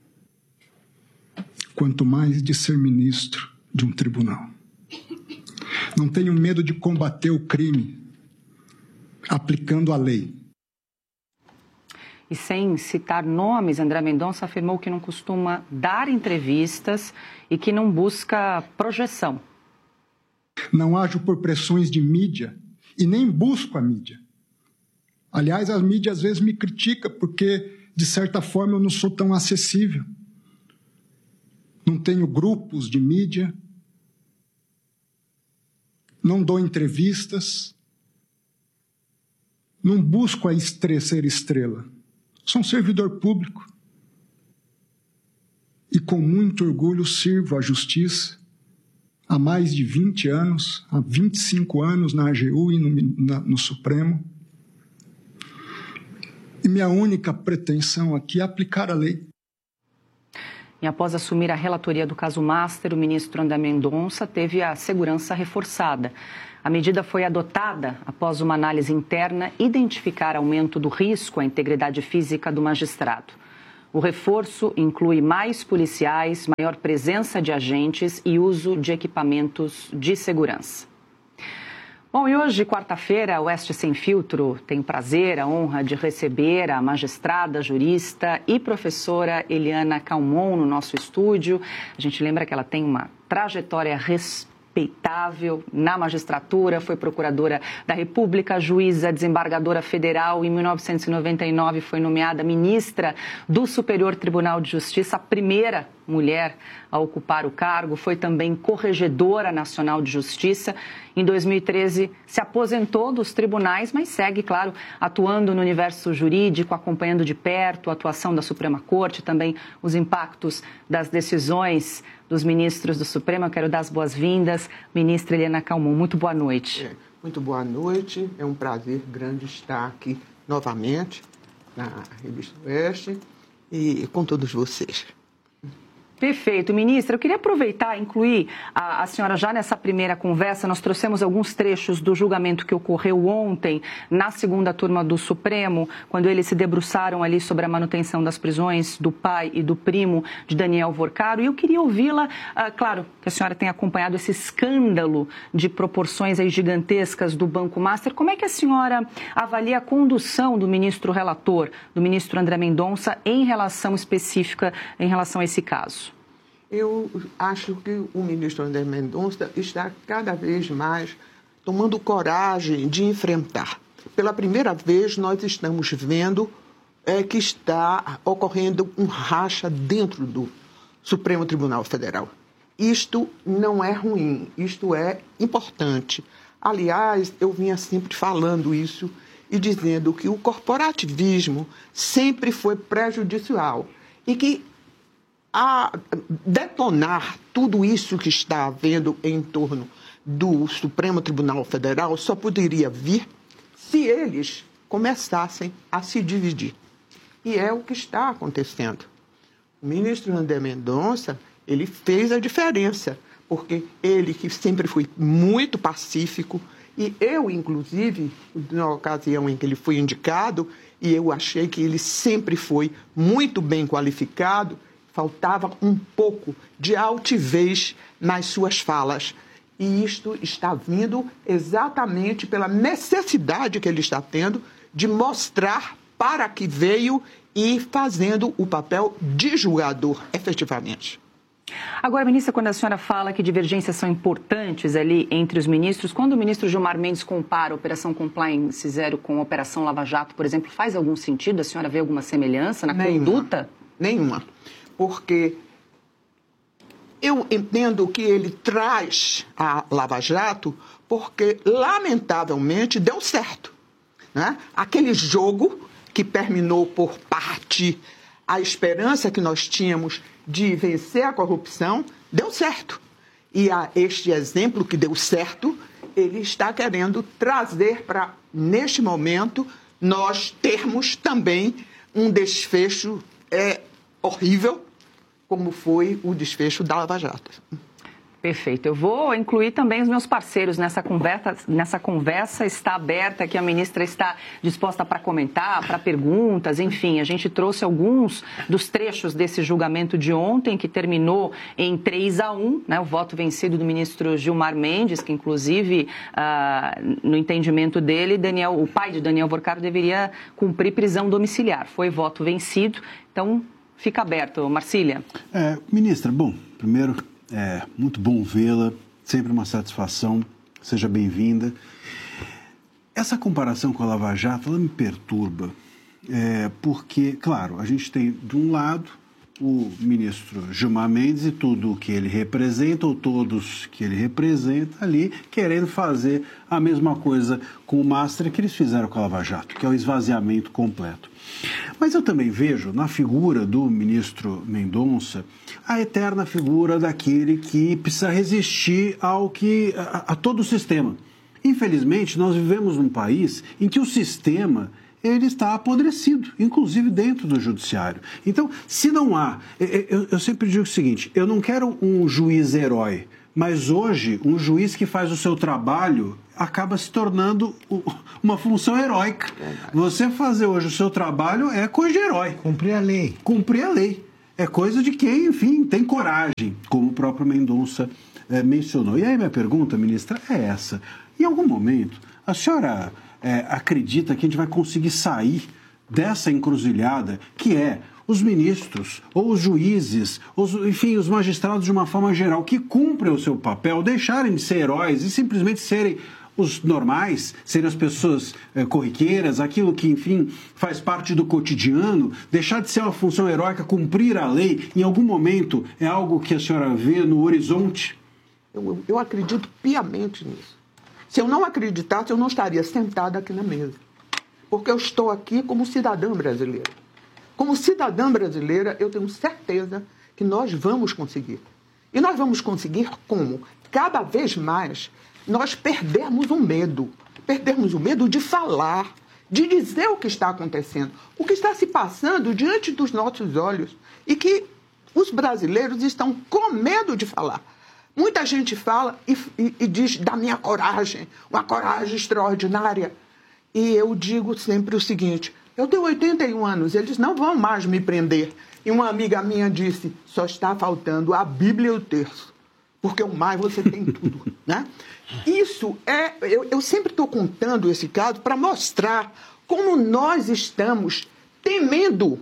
quanto mais de ser ministro de um tribunal. Não tenho medo de combater o crime aplicando a lei. e sem citar nomes, André Mendonça afirmou que não costuma dar entrevistas e que não busca projeção. Não ajo por pressões de mídia e nem busco a mídia. Aliás, a mídia às vezes me critica porque, de certa forma, eu não sou tão acessível. Não tenho grupos de mídia, não dou entrevistas, não busco ser estrela. Sou um servidor público e com muito orgulho sirvo à justiça há mais de 20 anos, há 25 anos na AGU e no Supremo. E minha única pretensão aqui é aplicar a lei. E após assumir a relatoria do caso Master, o ministro André Mendonça teve a segurança reforçada. A medida foi adotada após uma análise interna identificar aumento do risco à integridade física do magistrado. O reforço inclui mais policiais, maior presença de agentes e uso de equipamentos de segurança. Bom, e hoje, quarta-feira, o Oeste Sem Filtro tem o prazer, a honra de receber a magistrada, jurista e professora Eliana Calmon no nosso estúdio. A gente lembra que ela tem uma trajetória respeitável na magistratura, foi procuradora da República, juíza, desembargadora federal. Em 1999 foi nomeada ministra do Superior Tribunal de Justiça, a primeira mulher a ocupar o cargo. Foi também corregedora nacional de justiça. Em 2013 se aposentou dos tribunais, mas segue, claro, atuando no universo jurídico, acompanhando de perto a atuação da Suprema Corte, também os impactos das decisões dos ministros do Supremo. Eu quero dar as boas-vindas, ministra Eliana Calmon. Muito boa noite. Muito boa noite. É um prazer grande estar aqui novamente na Revista Oeste e com todos vocês. Perfeito. Ministra, eu queria aproveitar e incluir a senhora já nessa primeira conversa. Nós trouxemos alguns trechos do julgamento que ocorreu ontem na segunda turma do Supremo, quando eles se debruçaram ali sobre a manutenção das prisões do pai e do primo de Daniel Vorcaro. E eu queria ouvi-la, claro, que a senhora tem acompanhado esse escândalo de proporções aí gigantescas do Banco Master. Como é que a senhora avalia a condução do ministro relator, do ministro André Mendonça, em relação específica, em relação a esse caso? Eu acho que o ministro André Mendonça está cada vez mais tomando coragem de enfrentar. Pela primeira vez, nós estamos vendo que está ocorrendo um racha dentro do Supremo Tribunal Federal. Isto não é ruim, isto é importante. Aliás, eu vinha sempre falando isso e dizendo que o corporativismo sempre foi prejudicial e que a detonar tudo isso que está havendo em torno do Supremo Tribunal Federal só poderia vir se eles começassem a se dividir. E é o que está acontecendo. O ministro André Mendonça, ele fez a diferença, porque ele que sempre foi muito pacífico, e eu, inclusive, na ocasião em que ele foi indicado, e eu achei que ele sempre foi muito bem qualificado, faltava um pouco de altivez nas suas falas. E isto está vindo exatamente pela necessidade que ele está tendo de mostrar para que veio e fazendo o papel de julgador, efetivamente. Agora, ministra, quando a senhora fala que divergências são importantes ali entre os ministros, quando o ministro Gilmar Mendes compara a Operação Compliance Zero com a Operação Lava Jato, por exemplo, faz algum sentido? A senhora vê alguma semelhança na conduta? Nenhuma. Porque eu entendo que ele traz a Lava Jato porque, lamentavelmente, deu certo, né? Aquele jogo que terminou por partir a esperança que nós tínhamos de vencer a corrupção, deu certo. E este exemplo que deu certo, ele está querendo trazer para, neste momento, nós termos também um desfecho horrível, como foi o desfecho da Lava Jato. Perfeito. Eu vou incluir também os meus parceiros nessa conversa. Está aberta, que a ministra está disposta para comentar, para perguntas, enfim. A gente trouxe alguns dos trechos desse julgamento de ontem, que terminou em 3-1, né, o voto vencido do ministro Gilmar Mendes, que inclusive, no entendimento dele, o pai de Daniel Porcaro deveria cumprir prisão domiciliar. Foi voto vencido, então fica aberto. Marcília. Ministra, bom, primeiro... muito bom vê-la, sempre uma satisfação, seja bem-vinda. Essa comparação com a Lava Jato, ela me perturba, porque, claro, a gente tem, de um lado, o ministro Gilmar Mendes e tudo o que ele representa, ou todos que ele representa ali, querendo fazer a mesma coisa com o Master que eles fizeram com a Lava Jato, que é o esvaziamento completo. Mas eu também vejo na figura do ministro Mendonça a eterna figura daquele que precisa resistir a todo o sistema. Infelizmente, nós vivemos num país em que o sistema ele está apodrecido, inclusive dentro do judiciário. Então, se não há... Eu sempre digo o seguinte, eu não quero um juiz herói, mas hoje um juiz que faz o seu trabalho acaba se tornando uma função heróica. Você fazer hoje o seu trabalho é coisa de herói. Cumprir a lei. Cumprir a lei. É coisa de quem, enfim, tem coragem, como o próprio Mendonça mencionou. E aí minha pergunta, ministra, é essa. Em algum momento, a senhora acredita que a gente vai conseguir sair dessa encruzilhada que é os ministros, ou os juízes, enfim, os magistrados de uma forma geral, que cumprem o seu papel, deixarem de ser heróis e simplesmente serem os normais, serem as pessoas corriqueiras, aquilo que, enfim, faz parte do cotidiano, deixar de ser uma função heróica, cumprir a lei, em algum momento é algo que a senhora vê no horizonte? Eu acredito piamente nisso. Se eu não acreditasse, eu não estaria sentada aqui na mesa. Porque eu estou aqui como cidadã brasileira. Como cidadã brasileira, eu tenho certeza que nós vamos conseguir. E nós vamos conseguir como? Cada vez mais nós perdermos o medo. Perdermos o medo de falar, de dizer o que está acontecendo, o que está se passando diante dos nossos olhos e que os brasileiros estão com medo de falar. Muita gente fala e diz da minha coragem, uma coragem extraordinária. E eu digo sempre o seguinte, eu tenho 81 anos, eles não vão mais me prender. E uma amiga minha disse, só está faltando a Bíblia e o terço, porque o mais você tem tudo, né? Isso eu sempre estou contando esse caso para mostrar como nós estamos temendo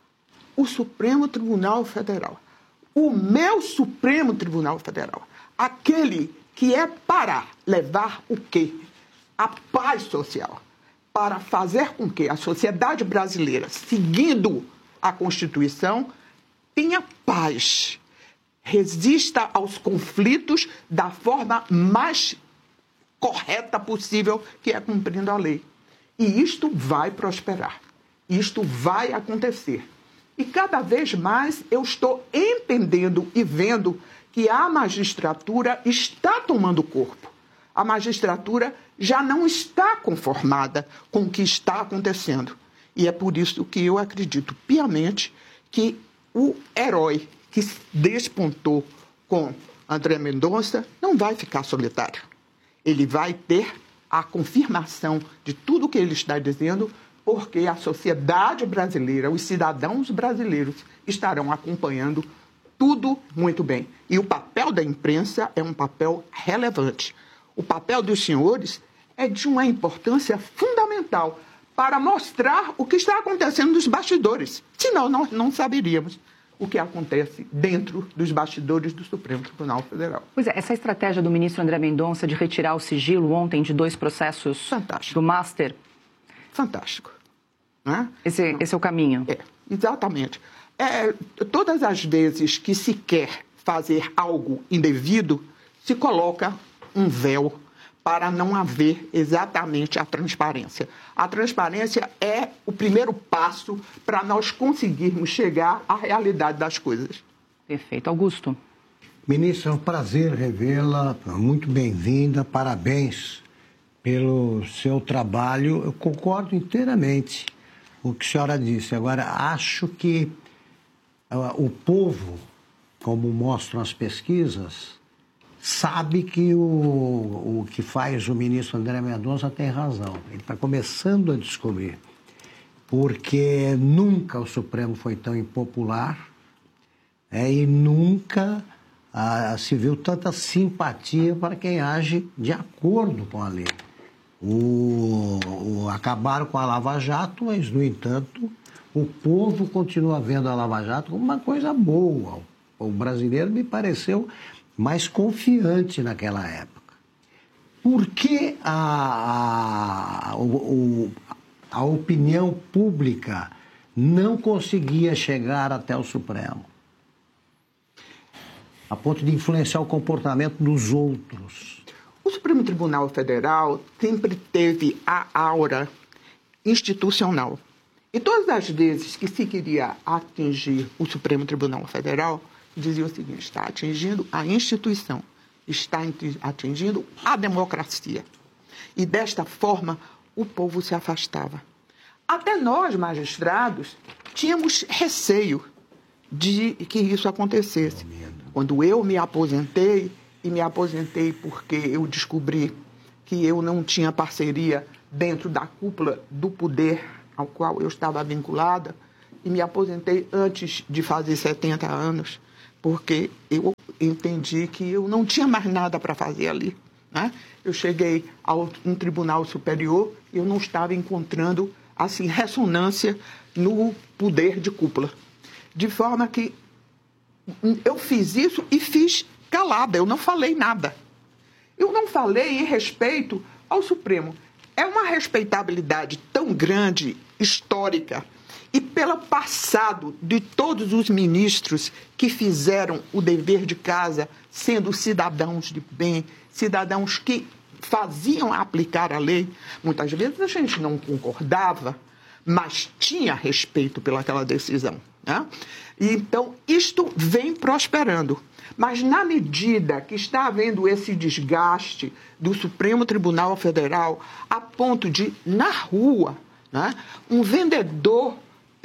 o Supremo Tribunal Federal. O meu Supremo Tribunal Federal, aquele que é para levar o quê? A paz social, para fazer com que a sociedade brasileira, seguindo a Constituição, tenha paz, resista aos conflitos da forma mais correta possível, que é cumprindo a lei. E isto vai prosperar, isto vai acontecer. E cada vez mais eu estou entendendo e vendo que a magistratura está tomando corpo. A magistratura já não está conformada com o que está acontecendo. E é por isso que eu acredito piamente que o herói que despontou com André Mendonça não vai ficar solitário. Ele vai ter a confirmação de tudo o que ele está dizendo, porque a sociedade brasileira, os cidadãos brasileiros estarão acompanhando tudo muito bem. E o papel da imprensa é um papel relevante. O papel dos senhores é de uma importância fundamental para mostrar o que está acontecendo nos bastidores. Senão, nós não saberíamos o que acontece dentro dos bastidores do Supremo Tribunal Federal. Pois é, essa estratégia do ministro André Mendonça de retirar o sigilo ontem de 2 processos do Master... Fantástico. Né? Esse é o caminho. Exatamente. Todas as vezes que se quer fazer algo indevido, se coloca um véu para não haver exatamente a transparência. A transparência é o primeiro passo para nós conseguirmos chegar à realidade das coisas. Perfeito. Augusto. Ministra, é um prazer revê-la, muito bem-vinda, parabéns pelo seu trabalho. Eu concordo inteiramente com o que a senhora disse. Agora, acho que o povo, como mostram as pesquisas, sabe que o que faz o ministro André Mendonça tem razão. Ele está começando a descobrir. Porque nunca o Supremo foi tão impopular e nunca se viu tanta simpatia para quem age de acordo com a lei. Acabaram com a Lava Jato, mas, no entanto, o povo continua vendo a Lava Jato como uma coisa boa. O brasileiro me pareceu mais confiante naquela época. Por que a opinião pública não conseguia chegar até o Supremo, a ponto de influenciar o comportamento dos outros? O Supremo Tribunal Federal sempre teve a aura institucional. E todas as vezes que se queria atingir o Supremo Tribunal Federal, dizia o seguinte: está atingindo a instituição, está atingindo a democracia. E desta forma, o povo se afastava. Até nós, magistrados, tínhamos receio de que isso acontecesse. Quando eu me aposentei, e me aposentei porque eu descobri que eu não tinha parceria dentro da cúpula do poder ao qual eu estava vinculada, e me aposentei antes de fazer 70 anos, porque eu entendi que eu não tinha mais nada para fazer ali, né? Eu cheguei a um tribunal superior e eu não estava encontrando, assim, ressonância no poder de cúpula. De forma que eu fiz isso e fiz calada, eu não falei nada. Eu não falei em respeito ao Supremo. É uma respeitabilidade tão grande, histórica, e pelo passado de todos os ministros que fizeram o dever de casa, sendo cidadãos de bem, cidadãos que faziam aplicar a lei. Muitas vezes a gente não concordava, mas tinha respeito pelaquela decisão, né? E então, isto vem prosperando. Mas na medida que está havendo esse desgaste do Supremo Tribunal Federal, a ponto de, na rua, né, um vendedor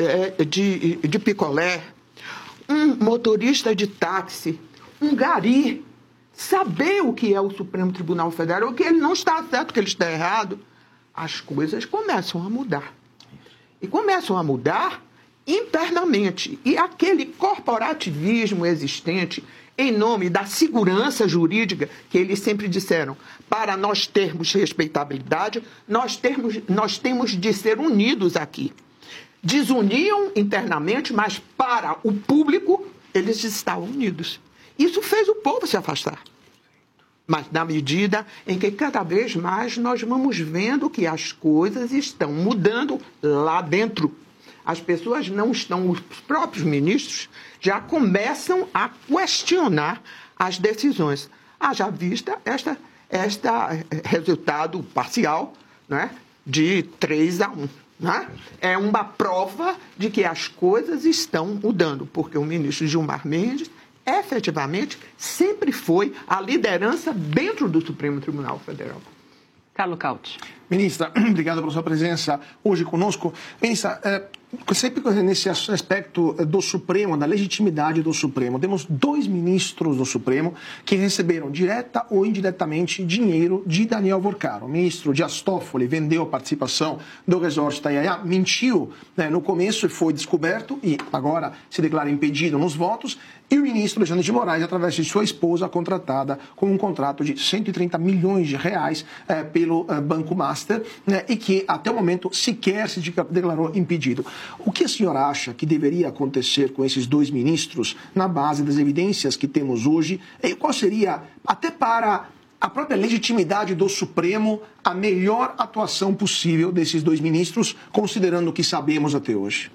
de picolé, um motorista de táxi, um gari, saber o que é o Supremo Tribunal Federal, que ele não está certo, que ele está errado, as coisas começam a mudar. E começam a mudar internamente. E aquele corporativismo existente, em nome da segurança jurídica, que eles sempre disseram, para nós termos respeitabilidade, nós temos de ser unidos aqui. Desuniam internamente, mas para o público, eles estavam unidos. Isso fez o povo se afastar. Mas na medida em que cada vez mais nós vamos vendo que as coisas estão mudando lá dentro. As pessoas não estão, os próprios ministros já começam a questionar as decisões. Haja vista este resultado parcial, né, de 3-1. Né? É uma prova de que as coisas estão mudando, porque o ministro Gilmar Mendes efetivamente sempre foi a liderança dentro do Supremo Tribunal Federal. Carlo Cauti. Ministra, obrigado pela sua presença hoje conosco. Ministra, sempre nesse aspecto do Supremo, da legitimidade do Supremo, temos 2 ministros do Supremo que receberam direta ou indiretamente dinheiro de Daniel Vorcaro. O ministro Dias Toffoli vendeu a participação do Resort Itaiaia, mentiu, né, no começo e foi descoberto e agora se declara impedido nos votos. E o ministro Alexandre de Moraes, através de sua esposa, contratada com um contrato de 130 milhões de reais pelo Banco Master, né, e que até o momento sequer se declarou impedido. O que a senhora acha que deveria acontecer com esses 2 ministros na base das evidências que temos hoje? E qual seria, até para a própria legitimidade do Supremo, a melhor atuação possível desses 2 ministros, considerando o que sabemos até hoje?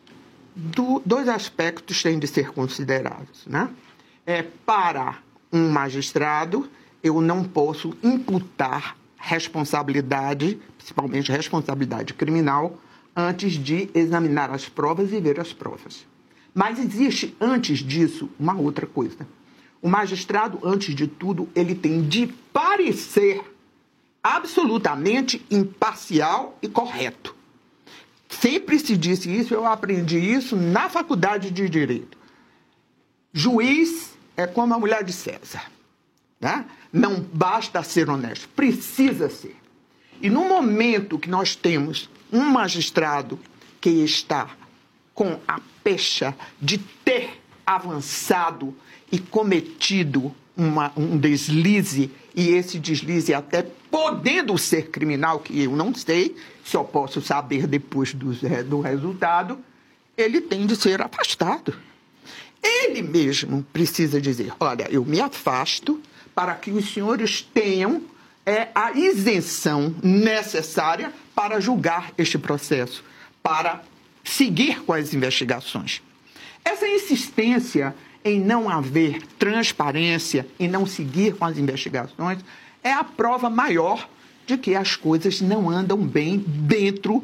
2 aspectos têm de ser considerados, né? Para um magistrado, eu não posso imputar responsabilidade, principalmente responsabilidade criminal, antes de examinar as provas e ver as provas. Mas existe, antes disso, uma outra coisa. O magistrado, antes de tudo, ele tem de parecer absolutamente imparcial e correto. Sempre se disse isso, eu aprendi isso na faculdade de Direito. Juiz é como a mulher de César. Tá? Não basta ser honesto, precisa ser. E no momento que nós temos um magistrado que está com a pecha de ter avançado e cometido um deslize, e esse deslize até podendo ser criminal, que eu não sei, só posso saber depois do resultado, ele tem de ser afastado. Ele mesmo precisa dizer, olha, eu me afasto para que os senhores tenham a isenção necessária para julgar este processo, para seguir com as investigações. Essa insistência em não haver transparência, em não seguir com as investigações, é a prova maior de que as coisas não andam bem dentro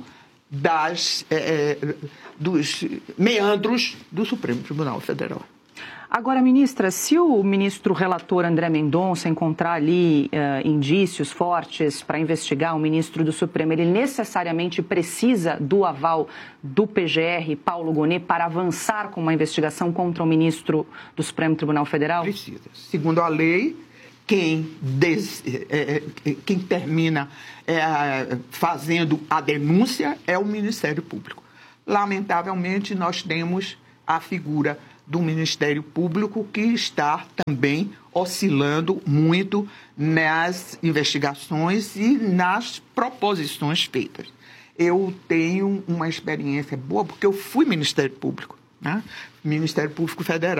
dos meandros do Supremo Tribunal Federal. Agora, ministra, se o ministro relator André Mendonça encontrar ali indícios fortes para investigar o ministro do Supremo, ele necessariamente precisa do aval do PGR, Paulo Gonet, para avançar com uma investigação contra o ministro do Supremo Tribunal Federal? Precisa. Segundo a lei, quem termina fazendo a denúncia é o Ministério Público. Lamentavelmente, nós temos a figura do Ministério Público que está também oscilando muito nas investigações e nas proposições feitas. Eu tenho uma experiência boa porque eu fui Ministério Público, né? Ministério Público Federal.